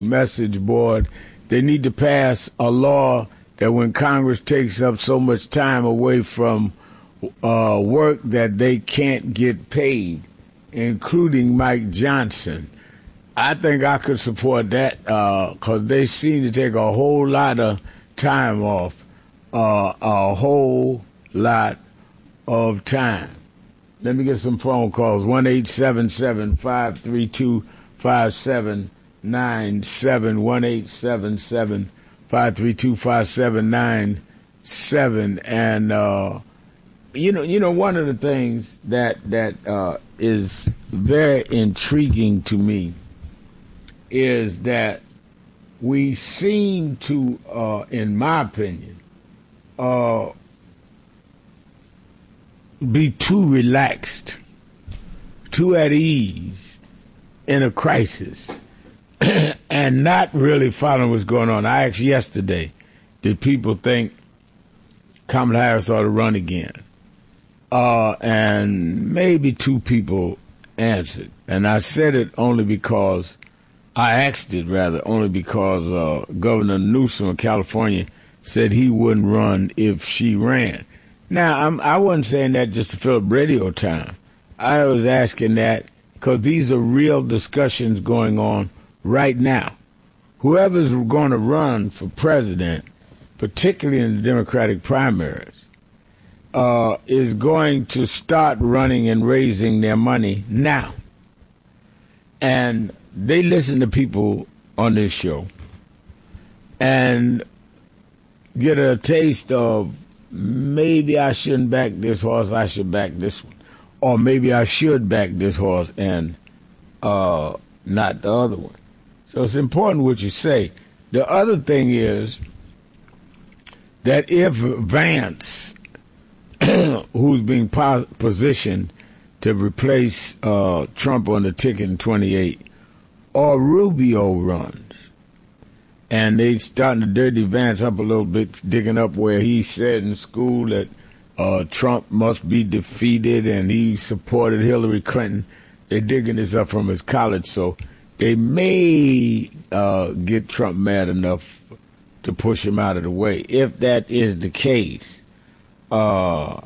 message board. They need to pass a law that when Congress takes up so much time away from work that they can't get paid, including Mike Johnson. I think I could support that because they seem to take a whole lot of time off, a whole lot of time. Let me get some phone calls. 1-877-532-5797, 1-877-532-5797. And you know, one of the things that is very intriguing to me is that we seem to, in my opinion, be too relaxed, too at ease in a crisis, and not really following what's going on. I asked yesterday, did people think Kamala Harris ought to run again? And maybe two people answered. And I said it only because, I asked it rather, only because Governor Newsom of California said he wouldn't run if she ran. Now, I wasn't saying that just to fill up radio time. I was asking that because these are real discussions going on right now. Whoever's going to run for president, particularly in the Democratic primaries, is going to start running and raising their money now. And they listen to people on this show and get a taste of, maybe I shouldn't back this horse, I should back this one. Or maybe I should back this horse and not the other one. So it's important what you say. The other thing is that if Vance, who's being positioned to replace Trump on the ticket in 28, or Rubio runs, and they starting to dirty Vance up a little bit, digging up where he said in school that Trump must be defeated and he supported Hillary Clinton. They're digging this up from his college, so they may get Trump mad enough to push him out of the way. If that is the case, and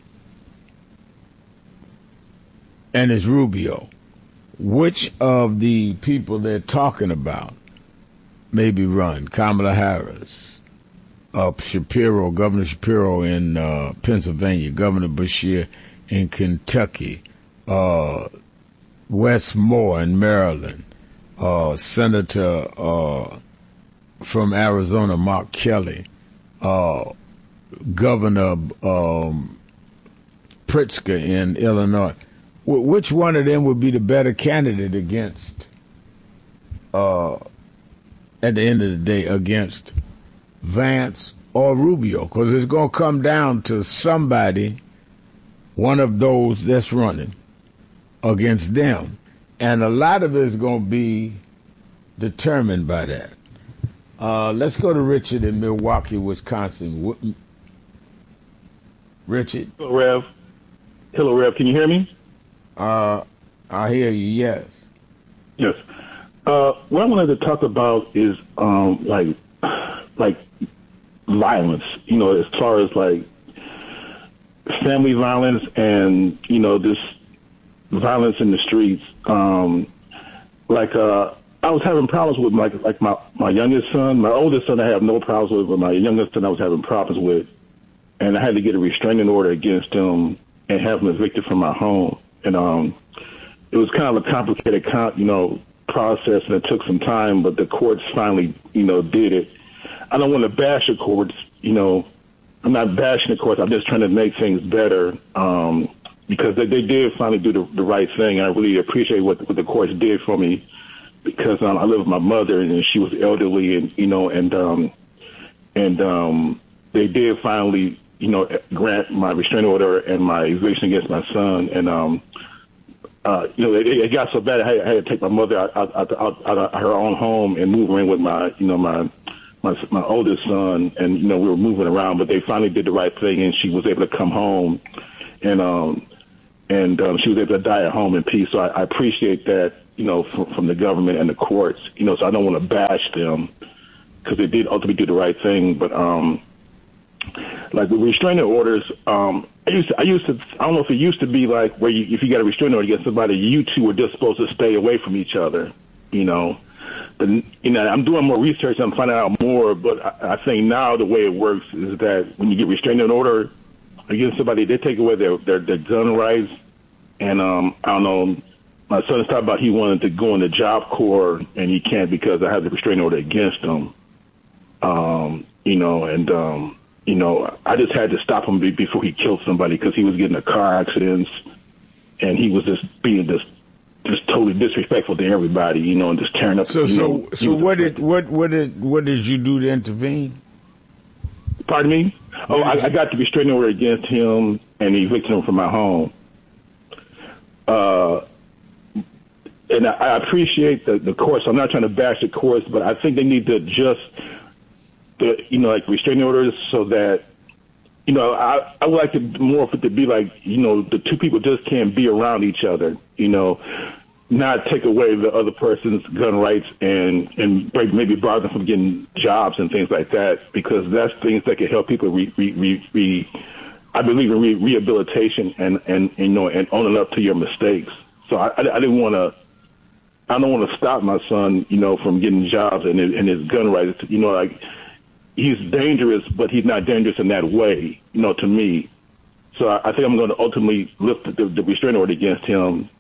it's Rubio, which of the people they're talking about maybe run? Kamala Harris, Shapiro, Governor Shapiro in Pennsylvania, Governor Beshear in Kentucky, Wes Moore in Maryland, Senator from Arizona, Mark Kelly, Governor Pritzker in Illinois. Which one of them would be the better candidate against, at the end of the day, against Vance or Rubio? Because it's going to come down to somebody, one of those that's running against them. And a lot of it is going to be determined by that. Let's go to Richard in Milwaukee, Wisconsin. Richard? Hello, Rev. Can you hear me? I hear you, yes. Yes. What I wanted to talk about is like violence, you know, as far as like family violence and, you know, this violence in the streets. I was having problems with my youngest son. My oldest son I have no problems with, but my youngest son I was having problems with. And I had to get a restraining order against him and have him evicted from my home. And it was kind of a complicated, process, and it took some time, but the courts finally, did it. I don't want to bash the courts, I'm not bashing the courts. I'm just trying to make things better because they did finally do the right thing. And I really appreciate what the courts did for me because I live with my mother and she was elderly and they did finally, grant my restraining order and my eviction against my son. And, it got so bad I had to take my mother out of her own home and move her in with my oldest son. And, we were moving around, but they finally did the right thing and she was able to come home. And and she was able to die at home in peace. So I appreciate that, from the government and the courts, so I don't want to bash them because they did ultimately do the right thing. But like with restraining orders, I used to, I don't know if it used to be like where if you got a restraining order against somebody, you two were just supposed to stay away from each other, But, I'm doing more research. I'm finding out more. But I think now the way it works is that when you get restraining order against somebody, they take away their gun rights. And I don't know. My son is talking about he wanted to go in the Job Corps, and he can't because I have the restraining order against him. I just had to stop him before he killed somebody because he was getting in car accidents, and he was just being just totally disrespectful to everybody, and just tearing up. So what did you do to intervene? Pardon me? I got the restraining order against him and evicted him from my home. And I appreciate the courts. I'm not trying to bash the courts, but I think they need to adjust the restraining orders so that I would like to more for it to be like the two people just can't be around each other. Not take away the other person's gun rights and maybe bar them from getting jobs and things like that, because that's things that can help people I believe in rehabilitation and owning up to your mistakes. So I don't want to stop my son, from getting jobs and his gun rights. He's dangerous, but he's not dangerous in that way, to me. So I think I'm going to ultimately lift the restraining order against him,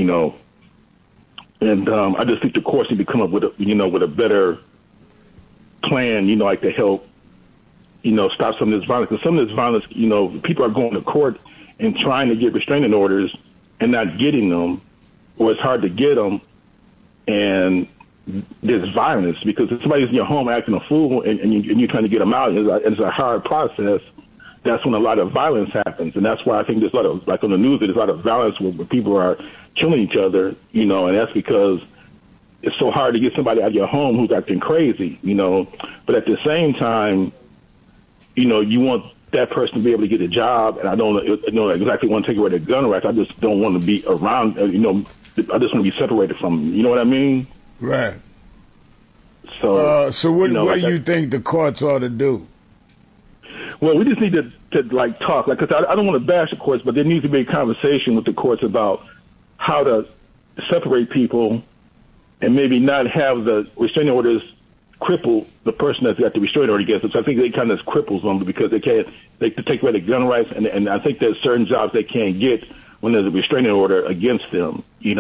And I just think the courts need to come up with a better plan, to help, stop some of this violence. Because some of this violence, people are going to court and trying to get restraining orders and not getting them, or it's hard to get them, and there's violence because if somebody's in your home acting a fool and you're trying to get them out, and it's a hard process. That's when a lot of violence happens, and that's why I think there's a lot of, like on the news, there's a lot of violence where people are killing each other, and that's because it's so hard to get somebody out of your home who's acting crazy, But at the same time, you want that person to be able to get a job, and I don't exactly want to take away their gun rights. I just don't want to be around, I just want to be separated from them. You know what I mean? Right. So what do you think the courts ought to do? Well, we just need to talk, because I don't want to bash the courts, but there needs to be a conversation with the courts about how to separate people and maybe not have the restraining orders cripple the person that's got the restraining order against them. So I think they kind of cripples them because they take away the gun rights, and I think there's certain jobs they can't get when there's a restraining order against them,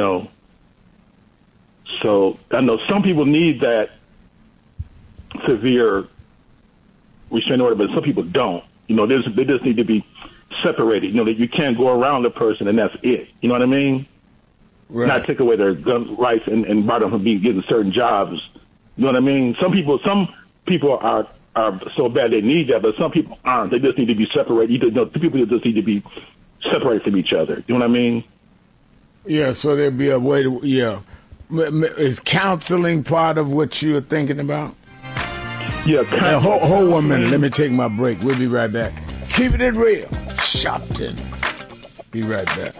So I know some people need that severe restraining order, but some people don't. They just need to be separated. That you can't go around the person and that's it. You know what I mean? Right. Not take away their gun rights and bar them from getting certain jobs. You know what I mean? Some people are so bad they need that, but some people aren't. They just need to be separated. Two people just need to be separated from each other. You know what I mean? Yeah. So there'd be a way to. Yeah. Is counseling part of what you're thinking about? Yeah. Now, hold 1 minute. Let me take my break. We'll be right back. Keeping it real. Shopton. Be right back.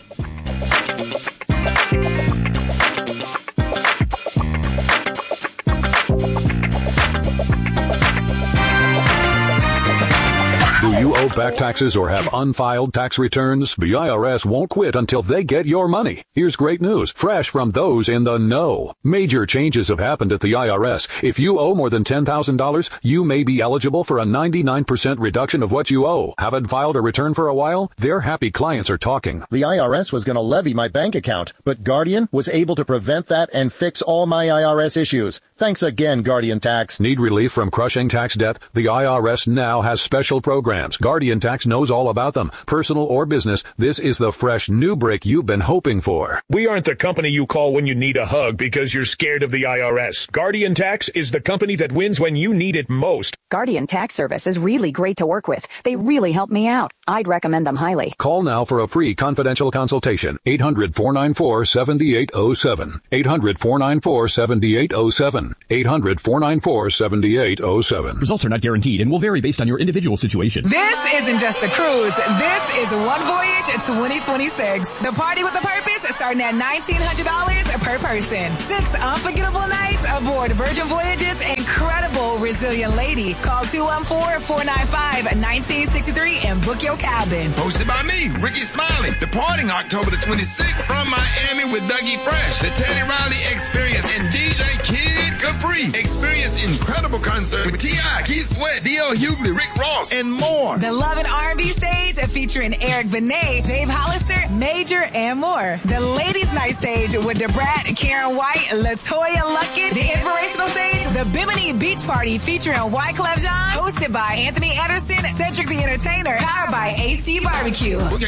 Do you owe back taxes or have unfiled tax returns? The IRS won't quit until they get your money. Here's great news, fresh from those in the know. Major changes have happened at the IRS. If you owe more than $10,000, you may be eligible for a 99% reduction of what you owe. Haven't filed a return for a while? Their happy clients are talking. The IRS was going to levy my bank account, but Guardian was able to prevent that and fix all my IRS issues. Thanks again, Guardian Tax. Need relief from crushing tax debt? The IRS now has special programs. Guardian Tax knows all about them. Personal or business, this is the fresh new break you've been hoping for. We aren't the company you call when you need a hug because you're scared of the IRS. Guardian Tax is the company that wins when you need it most. Guardian Tax Service is really great to work with. They really help me out. I'd recommend them highly. Call now for a free confidential consultation. 800-494-7807. 800-494-7807. 800-494-7807. Results are not guaranteed and will vary based on your individual situation. This isn't just a cruise. This is One Voyage 2026. The party with a purpose starting at $1,900 per person. 6 unforgettable nights aboard Virgin Voyage's incredible Resilient Lady. Call 214-495-1963 and book your cabin. Hosted by me, Ricky Smiley. Departing October the 26th from Miami with Dougie Fresh, the Teddy Riley Experience, and DJ Kid Capri. Experience incredible concert with T.I., Keith Sweat, D.L. Hughley, Rick Ross, and more. The Love and R&B stage featuring Eric Benet, Dave Hollister, Major, and more. The Ladies Night stage with DeBrat, Karen White, LaToya Luckett. The inspirational stage, the Bimini Beach Party featuring Wyclef Jean, hosted by Anthony Anderson, Cedric the Entertainer, powered by AC Barbecue.